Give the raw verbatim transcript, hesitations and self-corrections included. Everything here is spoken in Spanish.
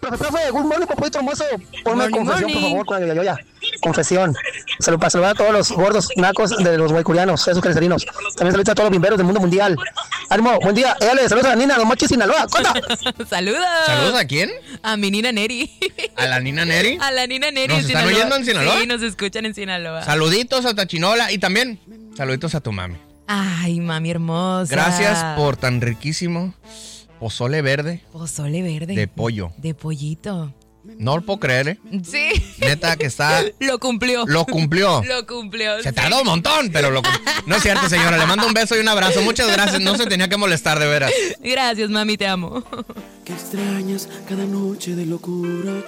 profe, good morning, papito hermoso. Ponme Morning, confesión, morning. por favor, con la yo ya. Confesión. Salud para saludar a todos los gordos nacos de los guaycurianos, esos calcerinos. También saludos a todos los bimberos del mundo mundial. Ánimo, buen día. Éale, saludos a la Nina, los machos Sinaloa. ¡Cota! ¡Saludos! ¿Saludos a quién? A mi Nina Neri. ¿A la Nina Neri? A la Nina Neri ¿Nos en están Sinaloa. oyendo en Sinaloa? Sí, nos escuchan en Sinaloa. Saluditos a Tachinola y también saluditos a tu mami. Ay, mami hermosa. Gracias por tan riquísimo pozole verde Pozole verde. de pollo. De pollito. No lo puedo creer, ¿eh? Sí. Neta que está... Lo cumplió. Lo cumplió. Lo cumplió. Se sí. tardó un montón, pero lo cum- No es cierto, señora. Le mando un beso y un abrazo. Muchas gracias. No se tenía que molestar, de veras. Gracias, mami, te amo. Que extrañas cada noche de locura